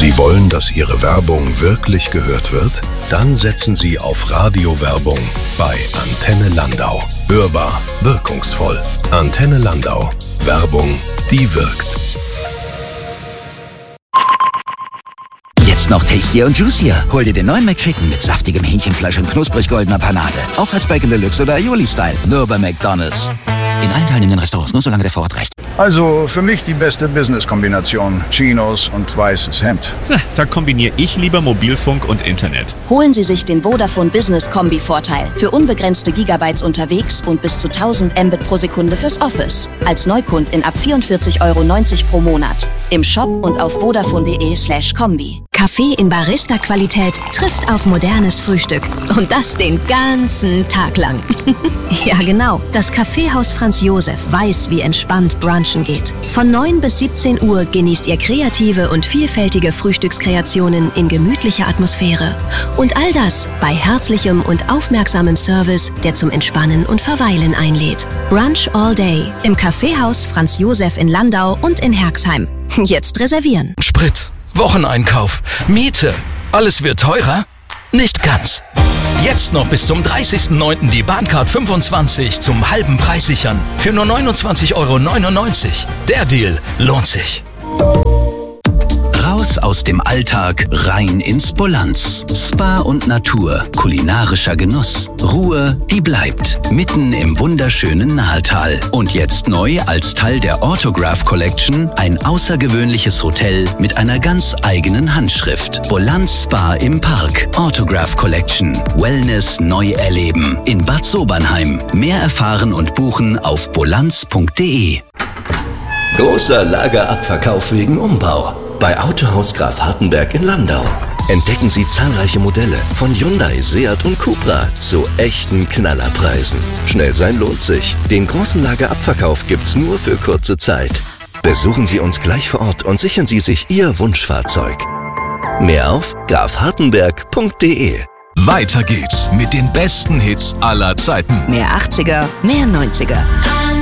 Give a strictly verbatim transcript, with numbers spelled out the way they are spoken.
Sie wollen, dass Ihre Werbung wirklich gehört wird? Dann setzen Sie auf Radiowerbung bei Antenne Landau. Hörbar, wirkungsvoll. Antenne Landau. Werbung, die wirkt. Jetzt noch tastier und juicier. Hol dir den neuen McChicken mit saftigem Hähnchenfleisch und knusprig goldener Panade. Auch als Bacon Deluxe oder Aioli-Style. Nur bei McDonald's. In allen teilnehmenden Restaurants, nur solange der Vorrat reicht. Also für mich die beste Business-Kombination. Chinos und weißes Hemd. Na, da kombiniere ich lieber Mobilfunk und Internet. Holen Sie sich den Vodafone Business Kombi-Vorteil. Für unbegrenzte Gigabytes unterwegs und bis zu tausend Mbit pro Sekunde fürs Office. Als Neukundin ab vierundvierzig Euro neunzig pro Monat. Im Shop und auf vodafone.de slash Kombi. Kaffee in Barista-Qualität trifft auf modernes Frühstück. Und das den ganzen Tag lang. Ja, genau. Das Kaffeehaus Franz Josef weiß, wie entspannt Brunchen geht. Von neun bis siebzehn Uhr genießt ihr kreative und vielfältige Frühstückskreationen in gemütlicher Atmosphäre. Und all das bei herzlichem und aufmerksamem Service, der zum Entspannen und Verweilen einlädt. Brunch all day im Kaffeehaus Franz Josef in Landau und in Herxheim. Jetzt reservieren. Sprit, Wocheneinkauf, Miete. Alles wird teurer? Nicht ganz. Jetzt noch bis zum dreißigsten neunten die Bahncard fünfundzwanzig zum halben Preis sichern. Für nur neunundzwanzig Euro neunundneunzig. Der Deal lohnt sich. Raus aus dem Alltag, rein ins Bolanz. Spa und Natur, kulinarischer Genuss. Ruhe, die bleibt. Mitten im wunderschönen Nahetal. Und jetzt neu als Teil der Autograph Collection ein außergewöhnliches Hotel mit einer ganz eigenen Handschrift. Bolanz Spa im Park. Autograph Collection. Wellness neu erleben. In Bad Sobernheim. Mehr erfahren und buchen auf bolanz punkt de. Großer Lagerabverkauf wegen Umbau. Bei Autohaus Graf Hartenberg in Landau. Entdecken Sie zahlreiche Modelle von Hyundai, Seat und Cupra zu echten Knallerpreisen. Schnell sein lohnt sich. Den großen Lagerabverkauf gibt's nur für kurze Zeit. Besuchen Sie uns gleich vor Ort und sichern Sie sich Ihr Wunschfahrzeug. Mehr auf graf hartenberg punkt de. Weiter geht's mit den besten Hits aller Zeiten. Mehr achtziger, mehr neunziger.